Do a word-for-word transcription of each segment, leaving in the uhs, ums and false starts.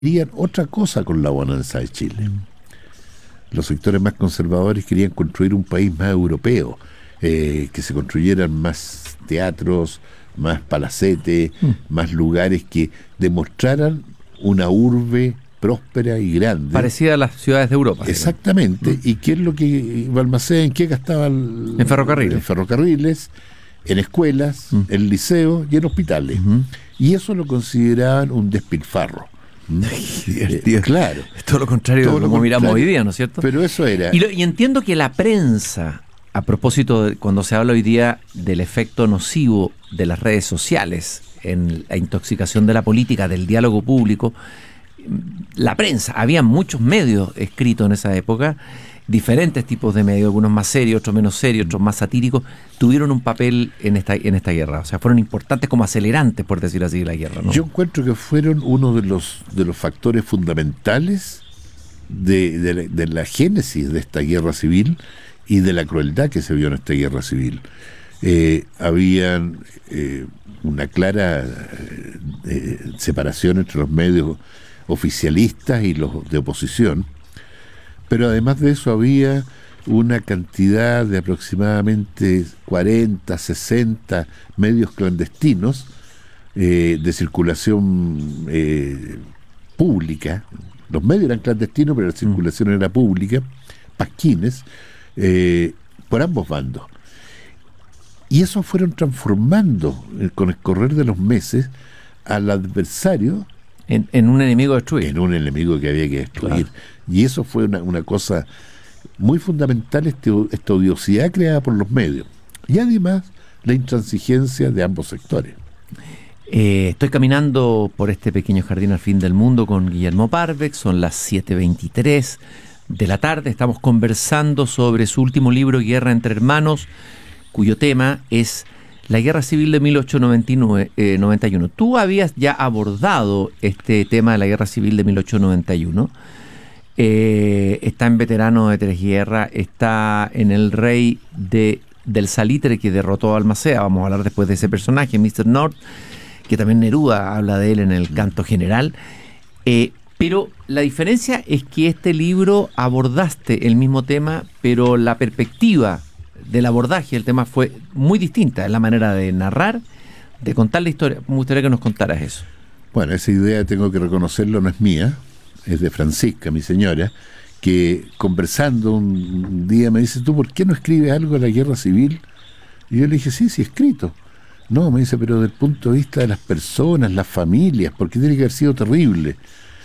querían otra cosa con la bonanza de Chile. Los sectores más conservadores querían construir un país más europeo, eh, que se construyeran más teatros, más palacetes, mm. más lugares que demostraran una urbe próspera y grande. Parecida a las ciudades de Europa. Exactamente. Mm. ¿Y qué es lo que Balmaceda, en qué gastaba? El, en ferrocarriles. En ferrocarriles, en escuelas, mm. en liceos y en hospitales. Mm-hmm. Y eso lo consideraban un despilfarro. Divertido. Claro. Es todo lo contrario todo de como miramos hoy día, ¿no es cierto? Pero eso era. Y, lo, y entiendo que la prensa, a propósito de cuando se habla hoy día del efecto nocivo de las redes sociales en la intoxicación de la política, del diálogo público, la prensa, había muchos medios escritos en esa época, diferentes tipos de medios, algunos más serios, otros menos serios, otros más satíricos, tuvieron un papel en esta en esta guerra. O sea, fueron importantes como acelerantes, por decir así, de la guerra, ¿no? Yo encuentro que fueron uno de los de los factores fundamentales de, de, la, de la génesis de esta guerra civil y de la crueldad que se vio en esta guerra civil. Eh, habían eh, una clara eh, separación entre los medios oficialistas y los de oposición, pero además de eso había una cantidad de aproximadamente cuarenta, sesenta medios clandestinos eh, de circulación eh, pública. Los medios eran clandestinos, pero la circulación mm. era pública, pasquines, eh, por ambos bandos. Y eso fueron transformando eh, con el correr de los meses al adversario En, en un enemigo a destruir. En un enemigo que había que destruir. Claro. Y eso fue una, una cosa muy fundamental, este, esta odiosidad creada por los medios. Y además, la intransigencia de ambos sectores. Eh, estoy caminando por este pequeño jardín al fin del mundo con Guillermo Parvex. Son las siete veintitrés de la tarde. Estamos conversando sobre su último libro, Guerra entre Hermanos, cuyo tema es la Guerra Civil de mil ochocientos noventa y uno. Tú habías ya abordado este tema de la Guerra Civil de mil ochocientos noventa y uno. Eh, está en Veterano de Tres Guerras, está en El Rey de, del Salitre, que derrotó a Balmaceda. Vamos a hablar después de ese personaje, mister North, que también Neruda habla de él en el Canto General. Eh, pero la diferencia es que este libro abordaste el mismo tema, pero la perspectiva del abordaje del tema fue muy distinta en la manera de narrar, de contar la historia. Me gustaría que nos contaras eso. Bueno, esa idea, tengo que reconocerlo, no es mía, es de Francisca, mi señora, que conversando un día me dice: ¿tú por qué no escribes algo de la guerra civil? Y yo le dije: sí, sí, escrito. No, me dice, pero desde el punto de vista de las personas, las familias, porque tiene que haber sido terrible.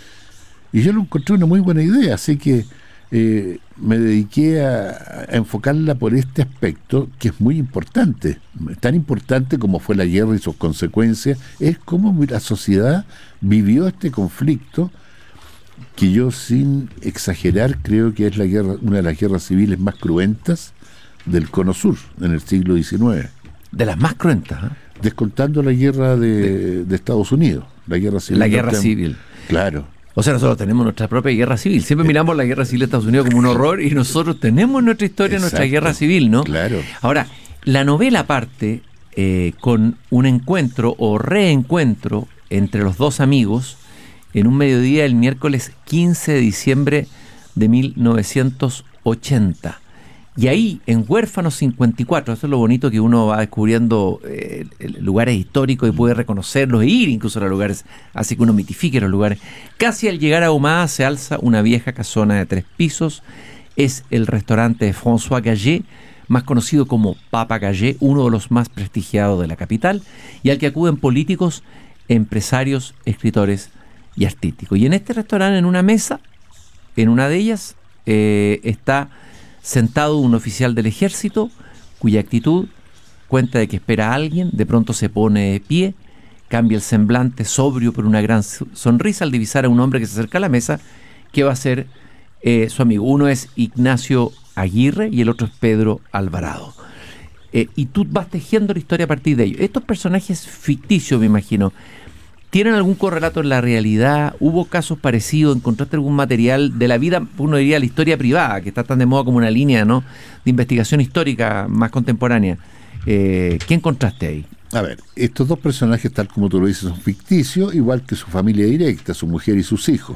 Y yo lo encontré una muy buena idea, así que Eh, me dediqué a, a enfocarla por este aspecto, que es muy importante, tan importante como fue la guerra y sus consecuencias, es cómo la sociedad vivió este conflicto, que yo, sin exagerar, creo que es la guerra, una de las guerras civiles más cruentas del Cono Sur en el siglo diecinueve. De las más cruentas, ¿eh? Descontando la guerra de, de, de Estados Unidos, la guerra civil. La guerra civil. Claro. O sea, nosotros tenemos nuestra propia guerra civil. Siempre miramos la guerra civil de Estados Unidos como un horror, y nosotros tenemos nuestra historia, Exacto. nuestra guerra civil, ¿no? Claro. Ahora, la novela parte eh, con un encuentro o reencuentro entre los dos amigos en un mediodía el miércoles quince de diciembre de mil novecientos ochenta. Y ahí, en Huérfanos cincuenta y cuatro, eso es lo bonito, que uno va descubriendo eh, lugares históricos y puede reconocerlos e ir incluso a los lugares, así que uno mitifique los lugares. Casi al llegar a Ahumada se alza una vieja casona de tres pisos. Es el restaurante de François Gallet, más conocido como Papa Gallet, uno de los más prestigiados de la capital, y al que acuden políticos, empresarios, escritores y artísticos. Y en este restaurante, en una mesa, en una de ellas, eh, está sentado un oficial del ejército, cuya actitud cuenta de que espera a alguien. De pronto se pone de pie, cambia el semblante, sobrio por una gran sonrisa, al divisar a un hombre que se acerca a la mesa, que va a ser eh, su amigo. Uno es Ignacio Aguirre y el otro es Pedro Alvarado. Eh, y tú vas tejiendo la historia a partir de ellos. Estos personajes ficticios, me imagino, ¿tienen algún correlato en la realidad? ¿Hubo casos parecidos? ¿Encontraste algún material de la vida, uno diría, la historia privada, que está tan de moda como una línea, ¿no?, de investigación histórica más contemporánea? Eh, ¿Qué encontraste ahí? A ver, estos dos personajes, tal como tú lo dices, son ficticios, igual que su familia directa, su mujer y sus hijos.